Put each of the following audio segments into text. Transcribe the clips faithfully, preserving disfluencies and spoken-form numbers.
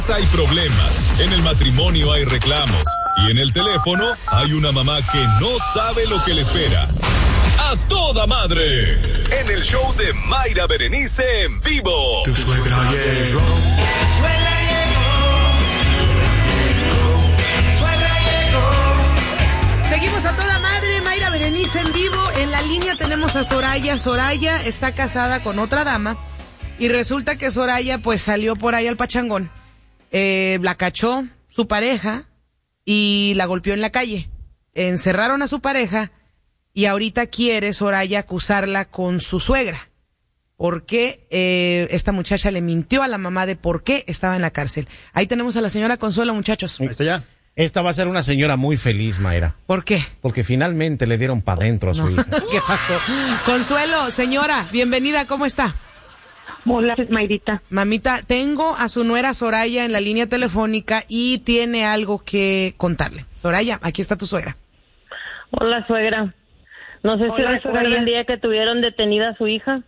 Hay problemas, en el matrimonio hay reclamos y en el teléfono hay una mamá que no sabe lo que le espera. ¡A toda madre! En el show de Mayra Berenice en vivo. Tu suegra llegó. Tu suegra llegó. Suegra llegó. Seguimos a toda madre, Mayra Berenice en vivo. En la línea tenemos a Soraya. Soraya está casada con otra dama y resulta que Soraya pues salió por ahí al pachangón. Eh, la cachó su pareja y la golpeó en la calle. Encerraron a su pareja y ahorita quiere Soraya acusarla con su suegra. Porque eh, esta muchacha le mintió a la mamá de por qué estaba en la cárcel. Ahí tenemos a la señora Consuelo, muchachos. Ahí está ya. Esta va a ser una señora muy feliz, Mayra. ¿Por qué? Porque finalmente le dieron para adentro a su no. hija. ¿Qué pasó? Consuelo, señora, bienvenida, ¿cómo está? Hola, Mayrita. Mamita, tengo a su nuera Soraya en la línea telefónica y tiene algo que contarle. Soraya, aquí está tu suegra. Hola, suegra. No sé Hola, si recuerda suegra. el día que tuvieron detenida a su hija.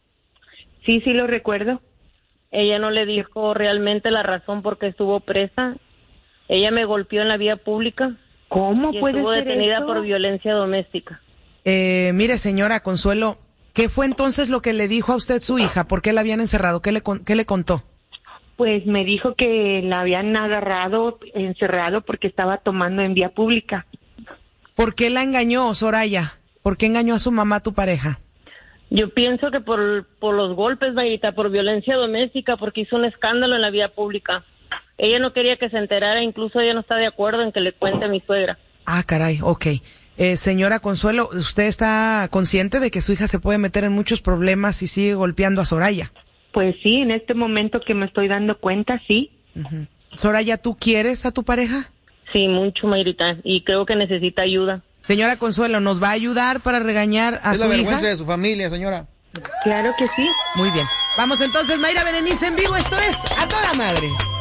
Sí, sí lo recuerdo. Ella no le dijo realmente la razón por qué estuvo presa. Ella me golpeó en la vía pública. ¿Cómo y puede estuvo ser detenida eso? por violencia doméstica. Eh, mire, señora Consuelo, ¿qué fue entonces lo que le dijo a usted su hija? ¿Por qué la habían encerrado? ¿Qué le, con- qué le contó? Pues me dijo que la habían agarrado, encerrado porque estaba tomando en vía pública. ¿Por qué la engañó, Soraya? ¿Por qué engañó a su mamá, tu pareja? Yo pienso que por, por los golpes, Mayrita, por violencia doméstica, porque hizo un escándalo en la vía pública. Ella no quería que se enterara, incluso ella no está de acuerdo en que le cuente a mi suegra. Ah, caray, ok. Eh, señora Consuelo, ¿usted está consciente de que su hija se puede meter en muchos problemas si sigue golpeando a Soraya? Pues sí, en este momento que me estoy dando cuenta, sí. Uh-huh. Soraya, ¿tú quieres a tu pareja? Sí, mucho, Mayrita, y creo que necesita ayuda. Señora Consuelo, ¿nos va a ayudar para regañar a es su la hija? vergüenza de su familia, señora. Claro que sí. Muy bien. Vamos entonces, Mayra Berenice en vivo, esto es A Toda Madre.